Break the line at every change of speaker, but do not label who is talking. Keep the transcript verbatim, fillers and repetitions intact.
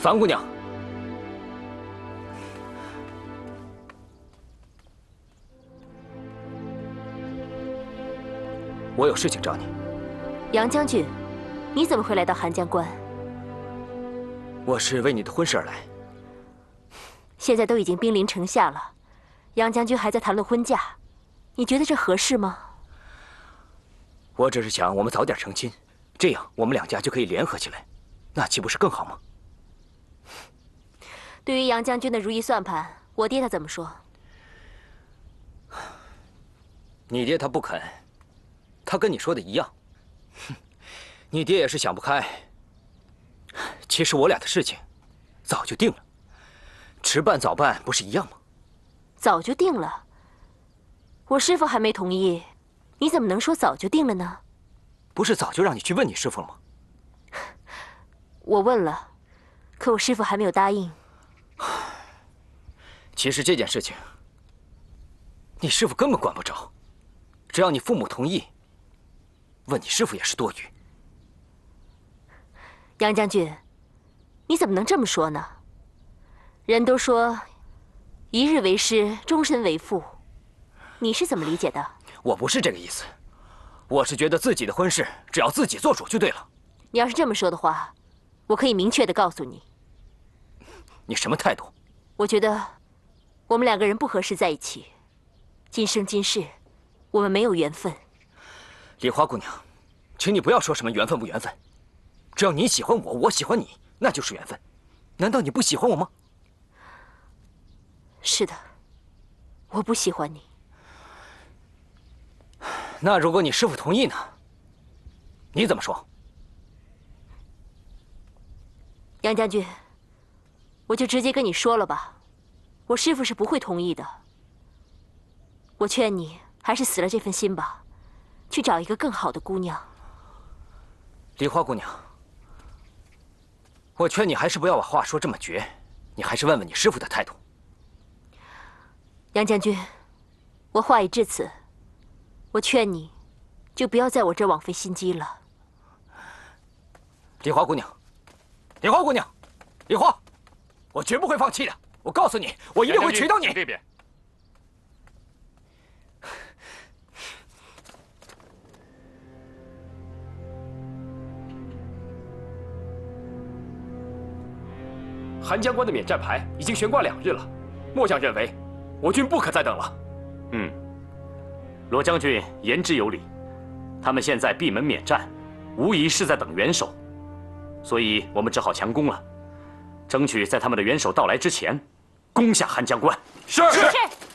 樊姑娘，我有事情找你。
杨将军，你怎么会来到寒江关？
我是为你的婚事而来。
现在都已经兵临城下了，杨将军还在谈论婚嫁，你觉得这合适吗？
我只是想我们早点成亲，这样我们两家就可以联合起来，那岂不是更好吗？
对于杨将军的如意算盘，我爹他怎么说？
你爹他不肯，他跟你说的一样。哼，你爹也是想不开。其实我俩的事情早就定了，迟办早办不是一样吗？
早就定了。我师父还没同意，你怎么能说早就定了呢？
不是早就让你去问你师父了吗？
我问了，可我师父还没有答应。
其实这件事情，你师父根本管不着，只要你父母同意，问你师父也是多余。
杨将军，你怎么能这么说呢？人都说，一日为师，终身为父，你是怎么理解的？
我不是这个意思，我是觉得自己的婚事只要自己做主就对了。
你要是这么说的话，我可以明确的告诉你。
你什么态度？
我觉得我们两个人不合适在一起，今生今世，我们没有缘分。
梨花姑娘，请你不要说什么缘分不缘分，只要你喜欢我，我喜欢你，那就是缘分。难道你不喜欢我吗？
是的，我不喜欢你。
那如果你师父同意呢？你怎么说？
杨将军。 我就直接跟你说了吧，我师父是不会同意的。我劝你还是死了这份心吧，去找一个更好的姑娘。
梨花姑娘，我劝你还是不要把话说这么绝，你还是问问你师父的态度。
杨将军，我话已至此，我劝你，就不要在我这儿枉费心机了。
梨花姑娘，梨花姑娘，梨花。 我绝不会放弃的！我告诉你，我一定会娶到你。
这边。寒江关的免战牌已经悬挂两日了，末将认为，我军不可再等了。
嗯，罗将军言之有理，他们现在闭门免战，无疑是在等元首，所以我们只好强攻了。 争取在他们的元首到来之前，攻下寒江关。
是。是